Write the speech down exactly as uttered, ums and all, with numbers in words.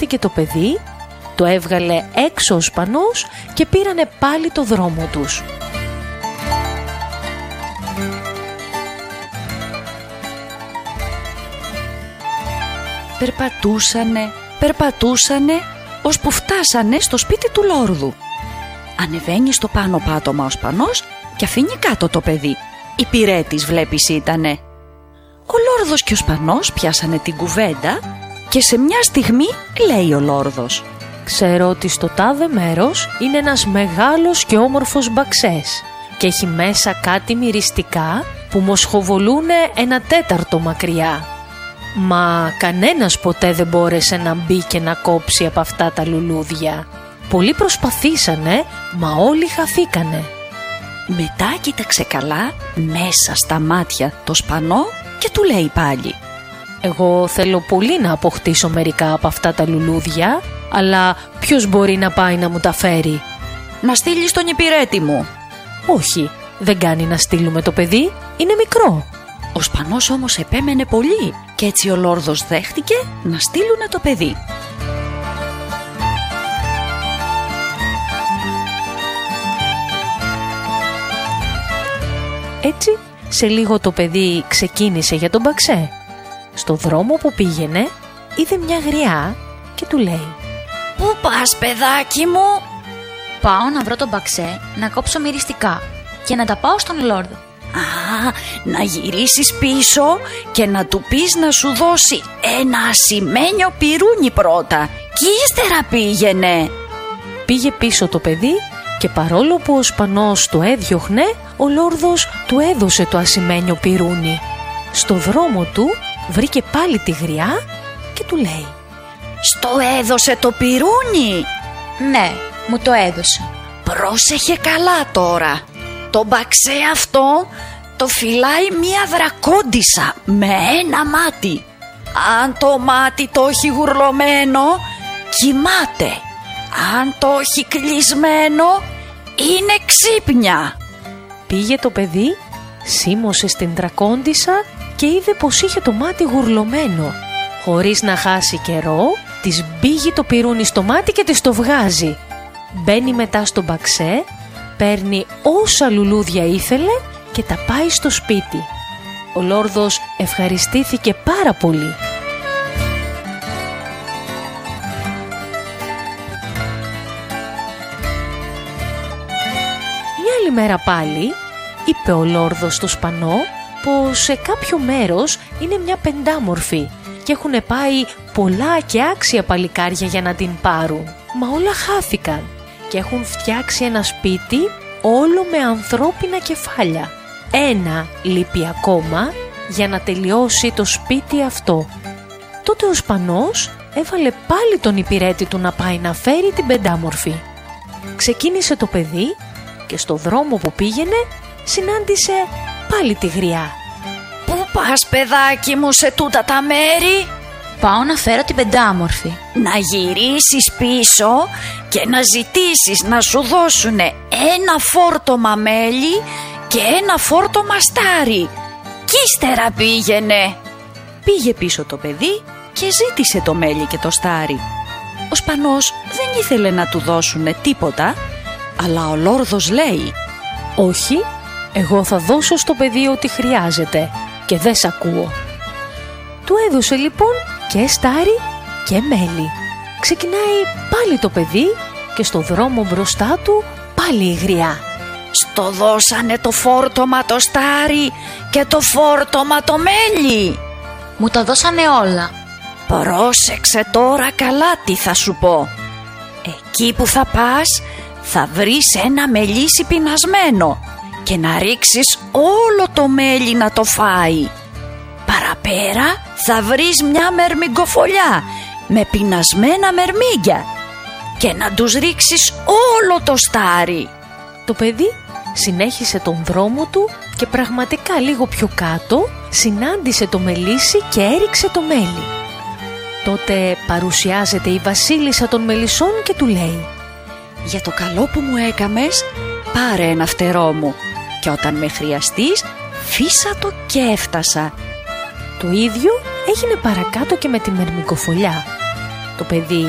κουράστηκε το παιδί, το έβγαλε έξω ο σπανός και πήρανε πάλι το δρόμο τους. Περπατούσανε, περπατούσανε, ώσπου φτάσανε στο σπίτι του λόρδου. Ανεβαίνει στο πάνω πάτωμα ο σπανός και αφήνει κάτω το παιδί. Υπηρέτης βλέπεις ήτανε. Ο λόρδος και ο σπανός πιάσανε την κουβέντα και σε μια στιγμή λέει ο λόρδος: «Ξέρω ότι στο τάδε μέρος είναι ένας μεγάλος και όμορφος μπαξές και έχει μέσα κάτι μυριστικά που μοσχοβολούνε ένα τέταρτο μακριά. Μα κανένας ποτέ δεν μπόρεσε να μπει και να κόψει από αυτά τα λουλούδια. Πολλοί προσπαθήσανε, μα όλοι χαθήκανε». Μετά κοίταξε καλά μέσα στα μάτια το σπανό και του λέει πάλι: «Εγώ θέλω πολύ να αποκτήσω μερικά από αυτά τα λουλούδια, αλλά ποιος μπορεί να πάει να μου τα φέρει?» «Να στείλεις τον υπηρέτη μου». «Όχι, δεν κάνει να στείλουμε το παιδί, είναι μικρό». Ο σπανός όμως επέμενε πολύ και έτσι ο λόρδος δέχτηκε να στείλουνε το παιδί. Έτσι, σε λίγο το παιδί ξεκίνησε για τον μπαξέ. Στο δρόμο που πήγαινε, είδε μια γριά και του λέει: «Πού πας, παιδάκι μου?» «Πάω να βρω τον μπαξέ, να κόψω μυριστικά και να τα πάω στον λόρδο». «Α, να γυρίσεις πίσω και να του πεις να σου δώσει ένα ασημένιο πυρούνι πρώτα και ύστερα πήγαινε». Πήγε πίσω το παιδί και παρόλο που ο σπανός το έδιωχνε, ο λόρδος του έδωσε το ασημένιο πυρούνι. Στο δρόμο του βρήκε πάλι τη γριά και του λέει: «Στο έδωσε το πυρούνι?» «Ναι, μου το έδωσε». «Πρόσεχε καλά τώρα. Το μπαξέ αυτό το φυλάει μία δρακόντισσα με ένα μάτι. Αν το μάτι το έχει γουρλωμένο, κοιμάται. Αν το έχει κλεισμένο, είναι ξύπνια». Πήγε το παιδί, σίμωσε στην δρακόντισσα και είδε πως είχε το μάτι γουρλωμένο. Χωρίς να χάσει καιρό, της μπήγει το πυρούνι στο μάτι και της το βγάζει. Μπαίνει μετά στο μπαξέ, παίρνει όσα λουλούδια ήθελε και τα πάει στο σπίτι. Ο λόρδος ευχαριστήθηκε πάρα πολύ. Μια άλλη μέρα πάλι είπε ο λόρδος στο σπανό πως σε κάποιο μέρος είναι μια πεντάμορφη και έχουν πάει πολλά και άξια παλικάρια για να την πάρουν. Μα όλα χάθηκαν και έχουν φτιάξει ένα σπίτι όλο με ανθρώπινα κεφάλια. Ένα λείπει ακόμα για να τελειώσει το σπίτι αυτό. Τότε ο σπανός έβαλε πάλι τον υπηρέτη του να πάει να φέρει την πεντάμορφη. Ξεκίνησε το παιδί και στο δρόμο που πήγαινε συνάντησε πάλι τη γριά. «Πού πας, παιδάκι μου, σε τούτα τα μέρη?» «Πάω να φέρω την πεντάμορφη». «Να γυρίσεις πίσω και να ζητήσεις να σου δώσουνε ένα φόρτωμα μέλι και ένα φόρτωμα στάρι. Κι ύστερα πήγαινε». Πήγε πίσω το παιδί και ζήτησε το μέλι και το στάρι. Ο σπανός δεν ήθελε να του δώσουνε τίποτα, αλλά ο λόρδος λέει: «Όχι, εγώ θα δώσω στο παιδί ό,τι χρειάζεται και δεν σ' ακούω». Του έδωσε λοιπόν και στάρι και μέλι. Ξεκινάει πάλι το παιδί και στο δρόμο μπροστά του πάλι η γριά. «Στο δώσανε το φόρτωμα το στάρι και το φόρτωμα το μέλι?» «Μου τα δώσανε όλα». «Πρόσεξε τώρα καλά τι θα σου πω. Εκεί που θα πας θα βρεις ένα μελίσι πεινασμένο και να ρίξεις όλο το μέλι να το φάει. Παραπέρα θα βρεις μια μερμηγκοφολιά με πεινασμένα μερμήγκια και να τους ρίξεις όλο το στάρι». Το παιδί συνέχισε τον δρόμο του και πραγματικά λίγο πιο κάτω συνάντησε το μελίσι και έριξε το μέλι. Τότε παρουσιάζεται η βασίλισσα των μελισσών και του λέει: «Για το καλό που μου έκαμες, πάρε ένα φτερό μου και όταν με χρειαστείς φύσα το και έφτασα». Το ίδιο έγινε παρακάτω και με τη μερμικοφολιά. Το παιδί